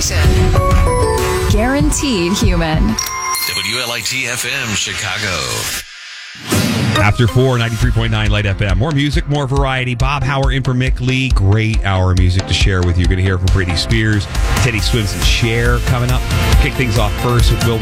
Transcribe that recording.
station. Guaranteed human. WLIT FM Chicago. After 4, 93.9 Light FM. More music, more variety. Bob Hauer in for Mick Lee. Great hour of music to share with you. You're going to hear from Britney Spears, Teddy Swims and Cher coming up. Kick things off first with Will